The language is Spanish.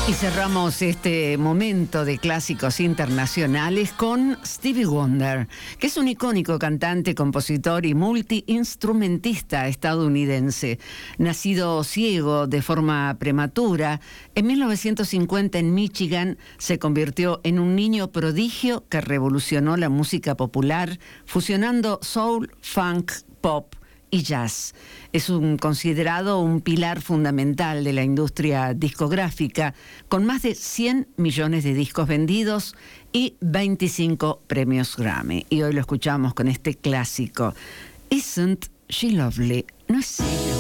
Y cerramos este momento de clásicos internacionales con Stevie Wonder, que es un icónico cantante, compositor y multiinstrumentista estadounidense. Nacido ciego de forma prematura, en 1950 en Michigan se convirtió en un niño prodigio que revolucionó la música popular, fusionando soul, funk, pop y jazz. Es considerado un pilar fundamental de la industria discográfica, con más de 100 millones de discos vendidos y 25 premios Grammy. Y hoy lo escuchamos con este clásico, Isn't She Lovely? ¿No es ella